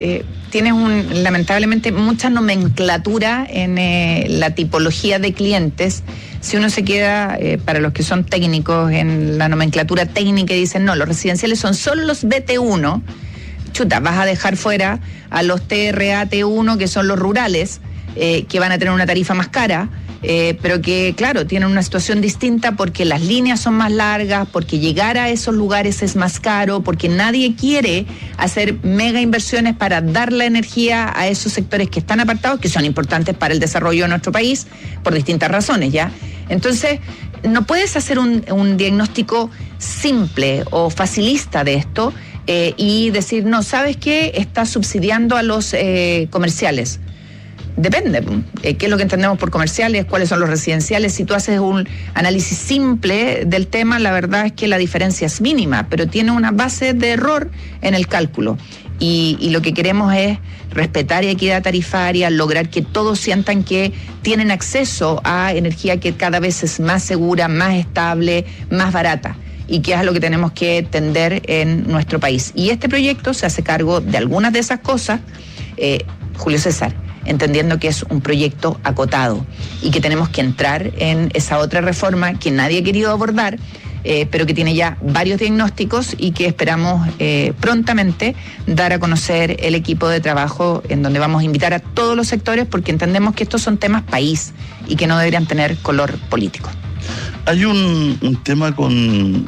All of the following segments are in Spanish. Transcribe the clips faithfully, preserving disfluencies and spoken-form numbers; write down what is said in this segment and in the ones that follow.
Eh, tienes un, lamentablemente mucha nomenclatura en eh, la tipología de clientes. Si uno se queda, eh, para los que son técnicos, en la nomenclatura técnica y dicen, no, los residenciales son solo los B T uno, chuta, vas a dejar fuera a los T R A T uno, que son los rurales, eh, que van a tener una tarifa más cara, eh, pero que, claro, tienen una situación distinta porque las líneas son más largas, porque llegar a esos lugares es más caro, porque nadie quiere hacer mega inversiones para dar la energía a esos sectores que están apartados, que son importantes para el desarrollo de nuestro país, por distintas razones, ¿ya? Entonces, no puedes hacer un, un diagnóstico simple o facilista de esto eh, y decir, no, ¿sabes qué? Estás subsidiando a los eh, comerciales. Depende, eh, qué es lo que entendemos por comerciales, cuáles son los residenciales. Si tú haces un análisis simple del tema, la verdad es que la diferencia es mínima, pero tiene una base de error en el cálculo. Y, y lo que queremos es respetar equidad tarifaria, lograr que todos sientan que tienen acceso a energía que cada vez es más segura, más estable, más barata, y que es a lo que tenemos que tender en nuestro país. Y este proyecto se hace cargo de algunas de esas cosas, eh, Julio César, entendiendo que es un proyecto acotado y que tenemos que entrar en esa otra reforma que nadie ha querido abordar, eh, pero que tiene ya varios diagnósticos y que esperamos eh, prontamente dar a conocer el equipo de trabajo, en donde vamos a invitar a todos los sectores, porque entendemos que estos son temas país y que no deberían tener color político. Hay un, un tema con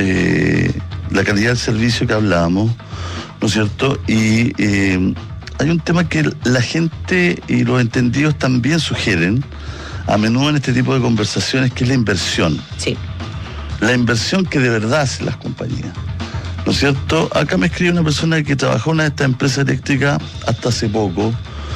eh, la calidad del servicio que hablábamos, ¿no es cierto? Y eh, hay un tema que la gente y los entendidos también sugieren a menudo en este tipo de conversaciones, que es la inversión. Sí. La inversión que de verdad hacen las compañías, ¿no es cierto? Acá me escribe una persona que trabajó en una de estas empresas eléctricas hasta hace poco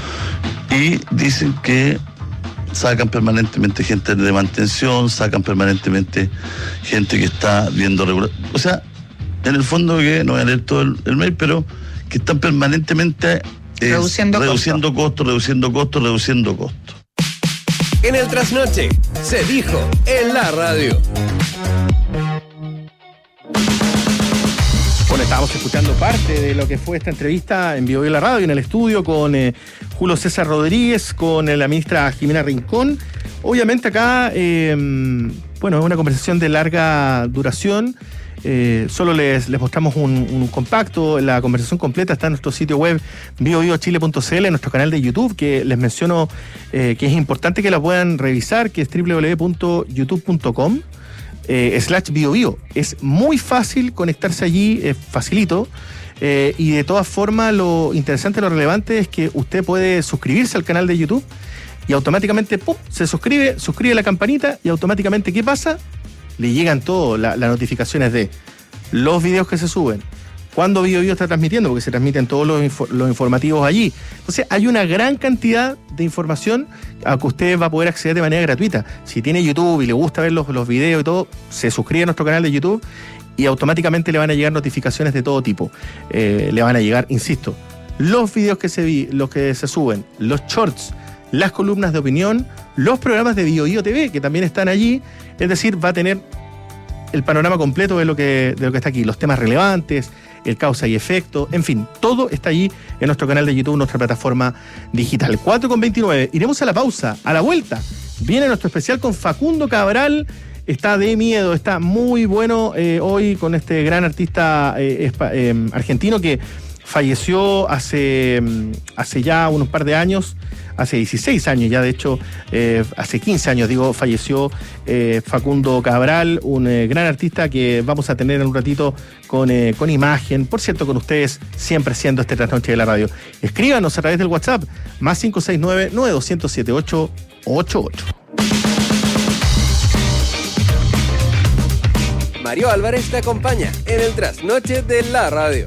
y dicen que sacan permanentemente gente de mantención, sacan permanentemente gente que está viendo regular. O sea, en el fondo, que no voy a leer todo el, el mail, pero que están permanentemente eh, reduciendo, reduciendo costos, reduciendo costos, reduciendo costos. En el Trasnoche se dijo en la radio. Bueno, estábamos escuchando parte de lo que fue esta entrevista en Vivo Vivo la Radio, en el estudio, con eh, Julio César Rodríguez, con eh, la ministra Jimena Rincón. Obviamente acá, eh, bueno, es una conversación de larga duración. Eh, solo les, les mostramos un, un compacto. La conversación completa está en nuestro sitio web vivo vivo chile punto c l, en nuestro canal de YouTube, que les menciono eh, que es importante que la puedan revisar, que es doble u doble u doble u punto youtube punto com. Eh, slash bio bio. Es muy fácil conectarse allí, es facilito, eh, y de todas formas lo interesante, lo relevante es que usted puede suscribirse al canal de YouTube y automáticamente ¡pum!, se suscribe, suscribe la campanita y automáticamente, ¿qué pasa? Le llegan todas la, las notificaciones de los videos que se suben, cuando Bio Bio está transmitiendo, porque se transmiten todos los, infor- los informativos allí. Entonces hay una gran cantidad de información a que usted va a poder acceder de manera gratuita. Si tiene YouTube y le gusta ver los, los videos y todo, se suscribe a nuestro canal de YouTube y automáticamente le van a llegar notificaciones de todo tipo. Eh, le van a llegar, insisto, los videos que se, vi, los que se suben, los shorts, las columnas de opinión, los programas de Bio Bio T V, que también están allí. Es decir, va a tener el panorama completo de lo que, de lo que está aquí, los temas relevantes, el causa y efecto, en fin, todo está allí en nuestro canal de YouTube, nuestra plataforma digital. cuatro con veintinueve, iremos a la pausa, a la vuelta. Viene nuestro especial con Facundo Cabral, está de miedo, está muy bueno eh, hoy con este gran artista eh, eh, argentino que falleció hace, hace ya unos par de años, hace dieciséis años ya, de hecho, eh, hace quince años, digo, falleció eh, Facundo Cabral, un eh, gran artista que vamos a tener en un ratito con, eh, con imagen, por cierto, con ustedes, siempre siendo este Trasnoche de la Radio. Escríbanos a través del WhatsApp, más cinco seis nueve, nueve dos cero siete ocho ocho ocho. Mario Álvarez te acompaña en el Trasnoche de la Radio.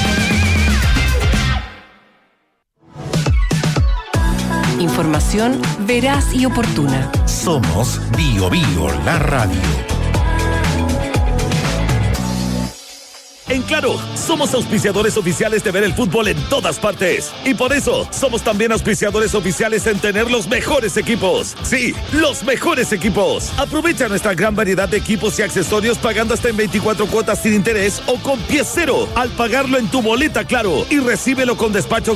Información veraz y oportuna. Somos Bio Bio la Radio. En Claro, somos auspiciadores oficiales de ver el fútbol en todas partes. Y por eso, somos también auspiciadores oficiales en tener los mejores equipos. Sí, los mejores equipos. Aprovecha nuestra gran variedad de equipos y accesorios pagando hasta en veinticuatro cuotas sin interés o con pie cero al pagarlo en tu boleta Claro y recíbelo con despacho